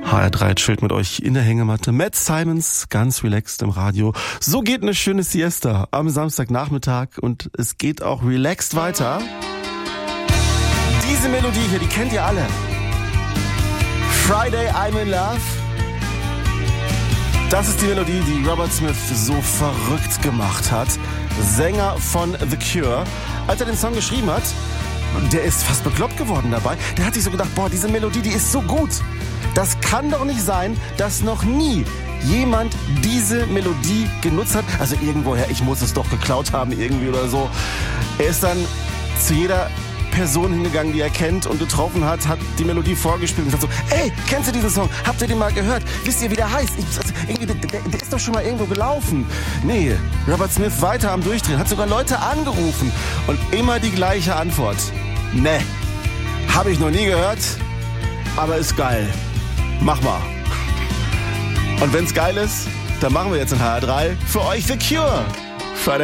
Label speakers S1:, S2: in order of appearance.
S1: HR3 chillt mit euch in der Hängematte. Matt Simons, ganz relaxed im Radio. So geht eine schöne Siesta am Samstagnachmittag und es geht auch relaxed weiter. Diese Melodie hier, die kennt ihr alle. Friday, I'm in Love. Das ist die Melodie, die Robert Smith so verrückt gemacht hat. Sänger von The Cure. Als er den Song geschrieben hat, der ist fast bekloppt geworden dabei. Der hat sich so gedacht, boah, diese Melodie, die ist so gut. Das kann doch nicht sein, dass noch nie jemand diese Melodie genutzt hat. Also irgendwoher, ich muss es doch geklaut haben irgendwie oder so. Er ist dann zu jeder Person hingegangen, die er kennt und getroffen hat die Melodie vorgespielt und sagt so, ey, kennst du diesen Song? Habt ihr den mal gehört? Wisst ihr, wie der heißt? Der ist doch schon mal irgendwo gelaufen. Nee, Robert Smith weiter am Durchdrehen, hat sogar Leute angerufen und immer die gleiche Antwort. Nee, habe ich noch nie gehört, aber ist geil. Mach mal. Und wenn's geil ist, dann machen wir jetzt in HR3 für euch The Cure. Friday